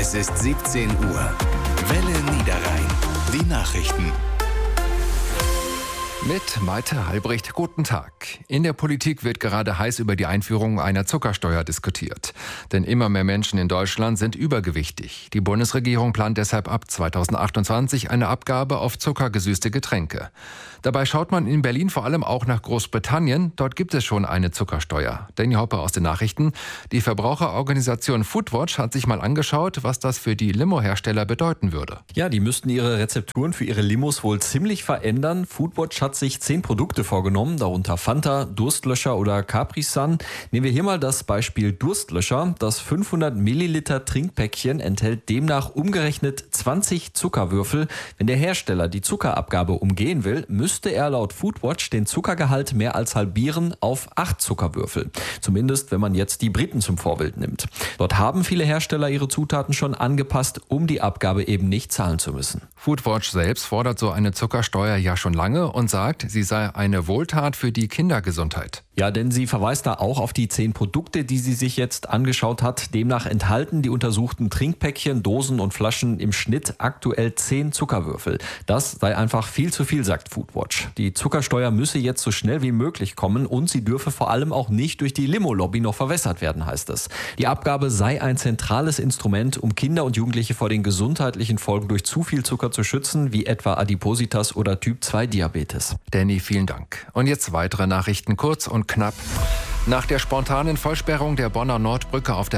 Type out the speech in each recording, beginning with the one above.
Es ist 17 Uhr. Welle Niederrhein. Die Nachrichten. Mit Malte Halbricht, guten Tag. In der Politik wird gerade heiß über die Einführung einer Zuckersteuer diskutiert. Denn immer mehr Menschen in Deutschland sind übergewichtig. Die Bundesregierung plant deshalb ab 2028 eine Abgabe auf zuckergesüßte Getränke. Dabei schaut man in Berlin vor allem auch nach Großbritannien. Dort gibt es schon eine Zuckersteuer. Danny Hoppe aus den Nachrichten. Die Verbraucherorganisation Foodwatch hat sich mal angeschaut, was das für die Limo-Hersteller bedeuten würde. Ja, die müssten ihre Rezepturen für ihre Limos wohl ziemlich verändern. Foodwatch hat sich 10 Produkte vorgenommen, darunter Fanta, Durstlöscher oder Capri-Sun. Nehmen wir hier mal das Beispiel Durstlöscher. Das 500 Milliliter Trinkpäckchen enthält demnach umgerechnet 20 Zuckerwürfel. Wenn der Hersteller die Zuckerabgabe umgehen will, müsste er laut Foodwatch den Zuckergehalt mehr als halbieren auf 8 Zuckerwürfel. Zumindest, wenn man jetzt die Briten zum Vorbild nimmt. Dort haben viele Hersteller ihre Zutaten schon angepasst, um die Abgabe eben nicht zahlen zu müssen. Foodwatch selbst fordert so eine Zuckersteuer ja schon lange und sagt, sie sei eine Wohltat für die Kindergesundheit. Ja, denn sie verweist da auch auf die 10 Produkte, die sie sich jetzt angeschaut hat. Demnach enthalten die untersuchten Trinkpäckchen, Dosen und Flaschen im Schnitt aktuell 10 Zuckerwürfel. Das sei einfach viel zu viel, sagt Foodwatch. Die Zuckersteuer müsse jetzt so schnell wie möglich kommen und sie dürfe vor allem auch nicht durch die Limo-Lobby noch verwässert werden, heißt es. Die Abgabe sei ein zentrales Instrument, um Kinder und Jugendliche vor den gesundheitlichen Folgen durch zu viel Zucker zu schützen, wie etwa Adipositas oder Typ-2-Diabetes. Danny, vielen Dank. Und jetzt weitere Nachrichten kurz und knapp. Nach der spontanen Vollsperrung der Bonner Nordbrücke auf der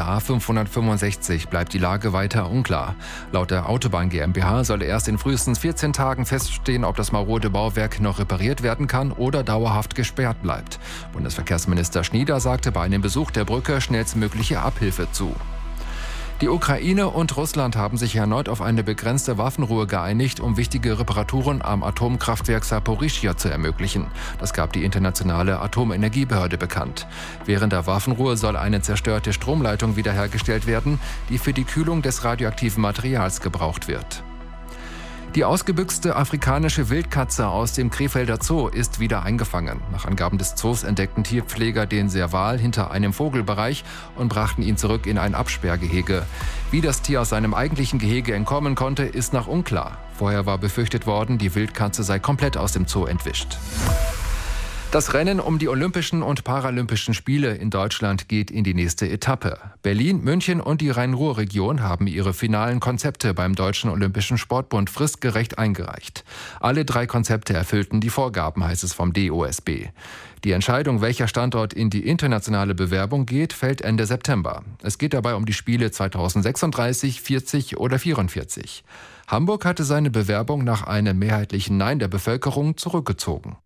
A565 bleibt die Lage weiter unklar. Laut der Autobahn GmbH soll erst in frühestens 14 Tagen feststehen, ob das marode Bauwerk noch repariert werden kann oder dauerhaft gesperrt bleibt. Bundesverkehrsminister Schnieder sagte bei einem Besuch der Brücke schnellstmögliche Abhilfe zu. Die Ukraine und Russland haben sich erneut auf eine begrenzte Waffenruhe geeinigt, um wichtige Reparaturen am Atomkraftwerk Saporischschja zu ermöglichen. Das gab die internationale Atomenergiebehörde bekannt. Während der Waffenruhe soll eine zerstörte Stromleitung wiederhergestellt werden, die für die Kühlung des radioaktiven Materials gebraucht wird. Die ausgebüxte afrikanische Wildkatze aus dem Krefelder Zoo ist wieder eingefangen. Nach Angaben des Zoos entdeckten Tierpfleger den Serval hinter einem Vogelbereich und brachten ihn zurück in ein Absperrgehege. Wie das Tier aus seinem eigentlichen Gehege entkommen konnte, ist noch unklar. Vorher war befürchtet worden, die Wildkatze sei komplett aus dem Zoo entwischt. Das Rennen um die Olympischen und Paralympischen Spiele in Deutschland geht in die nächste Etappe. Berlin, München und die Rhein-Ruhr-Region haben ihre finalen Konzepte beim Deutschen Olympischen Sportbund fristgerecht eingereicht. Alle 3 Konzepte erfüllten die Vorgaben, heißt es vom DOSB. Die Entscheidung, welcher Standort in die internationale Bewerbung geht, fällt Ende September. Es geht dabei um die Spiele 2036, 40 oder 44. Hamburg hatte seine Bewerbung nach einem mehrheitlichen Nein der Bevölkerung zurückgezogen.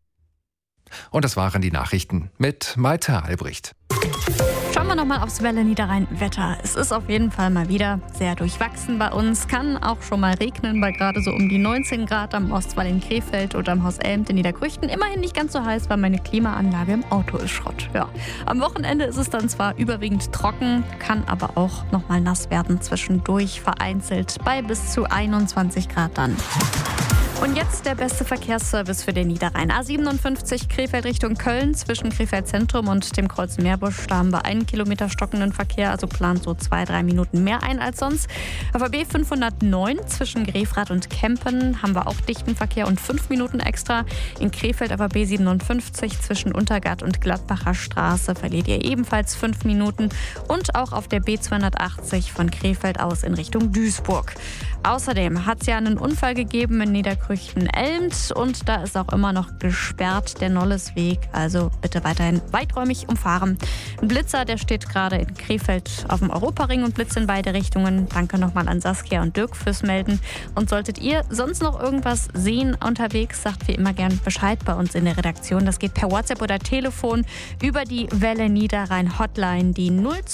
Und das waren die Nachrichten mit Malte Halbricht. Schauen wir nochmal aufs Welle Niederrhein Wetter. Es ist auf jeden Fall mal wieder sehr durchwachsen bei uns. Kann auch schon mal regnen, bei gerade so um die 19 Grad am Ostwall in Krefeld oder am Haus Elmt in Niederkrüchten. Immerhin nicht ganz so heiß, weil meine Klimaanlage im Auto ist Schrott. Ja. Am Wochenende ist es dann zwar überwiegend trocken, kann aber auch nochmal nass werden zwischendurch, vereinzelt bei bis zu 21 Grad dann. Und jetzt der beste Verkehrsservice für den Niederrhein. A57 Krefeld Richtung Köln zwischen Krefeld Zentrum und dem Kreuz Meerbusch. Da haben wir 1 Kilometer stockenden Verkehr, also plant so 2-3 Minuten mehr ein als sonst. AVB 509 zwischen Grefrath und Kempen haben wir auch dichten Verkehr und 5 Minuten extra. In Krefeld AVB 57 zwischen Untergart und Gladbacher Straße verliert ihr ebenfalls 5 Minuten. Und auch auf der B280 von Krefeld aus in Richtung Duisburg. Außerdem hat es ja einen Unfall gegeben in Niederkrüchten-Elmt und da ist auch immer noch gesperrt der Nollesweg, also bitte weiterhin weiträumig umfahren. Ein Blitzer, der steht gerade in Krefeld auf dem Europaring und blitzt in beide Richtungen. Danke nochmal an Saskia und Dirk fürs Melden. Und solltet ihr sonst noch irgendwas sehen unterwegs, sagt wie immer gern Bescheid bei uns in der Redaktion. Das geht per WhatsApp oder Telefon über die Welle Niederrhein Hotline, die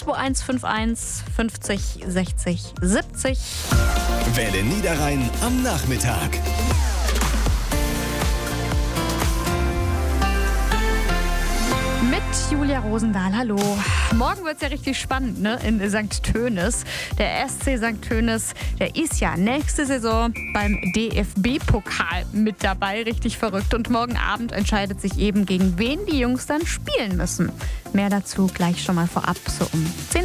02151 50 60 70. Welle Niederrhein am Nachmittag. Mit Julia Rosendahl, hallo. Morgen wird es ja richtig spannend, ne? In St. Tönis. Der SC St. Tönis, der ist ja nächste Saison beim DFB-Pokal mit dabei. Richtig verrückt. Und morgen Abend entscheidet sich eben, gegen wen die Jungs dann spielen müssen. Mehr dazu gleich schon mal vorab, so um 10